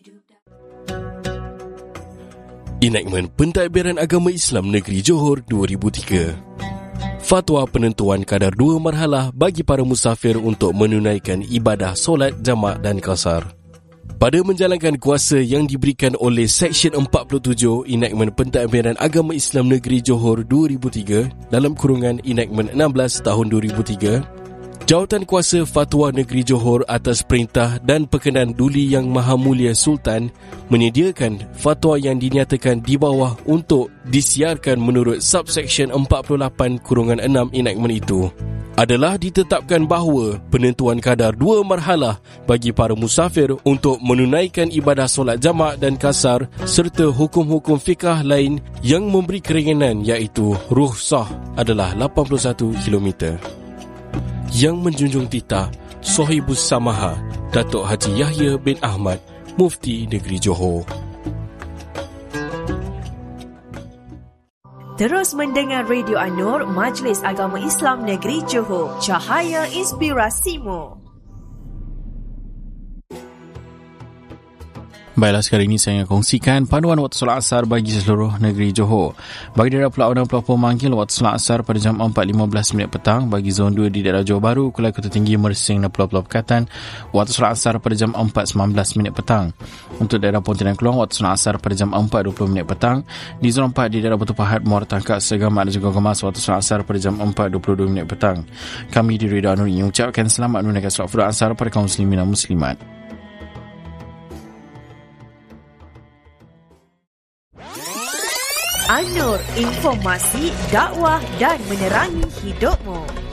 Enakmen Pentadbiran Agama Islam Negeri Johor 2003. Fatwa penentuan kadar 2 marhalah bagi para musafir untuk menunaikan ibadah solat jamak dan qasar. Pada menjalankan kuasa yang diberikan oleh Seksyen 47 Enakmen Pentadbiran Agama Islam Negeri Johor 2003 dalam kurungan Enakmen 16 tahun 2003, Jawatan Kuasa Fatwa Negeri Johor atas perintah dan perkenan Duli Yang Maha Mulia Sultan menyediakan fatwa yang dinyatakan di bawah untuk disiarkan menurut subseksyen 48 kurungan 6 enakmen itu adalah ditetapkan bahawa penentuan kadar 2 marhalah bagi para musafir untuk menunaikan ibadah solat jamak dan qasar serta hukum-hukum fiqah lain yang memberi keringanan iaitu rukhsah adalah 81 km. Yang menjunjung titah Sohibus Samaha Datuk Haji Yahya bin Ahmad, Mufti Negeri Johor. Terus mendengar Radio An-Nur, Majlis Agama Islam Negeri Johor, Cahaya Inspirasimu. Baiklah, sekali ini saya akan kongsikan panduan waktu solat asar bagi seluruh negeri Johor. Bagi daerah Pulau dan Pulau Memanggil, waktu solat asar pada jam 4.15 petang. Bagi zon 2 di daerah Johor Bahru, Kuala Kota Tinggi, Mersing dan Pulau Pekatan, waktu solat asar pada jam 4.19 petang. Untuk daerah Pontianak Keluang, waktu solat asar pada jam 4.20 petang. Di zon 4 di daerah Batu Pahat, Muara Tangkak, Segamat dan juga Gemas, waktu solat asar pada jam 4.22 petang. Kami di Radio An-Nur ingin ucapkan selamat menunaikan solat fardu asar pada kaum muslimin dan muslimat. An-Nur, informasi, dakwah dan menerangi hidupmu.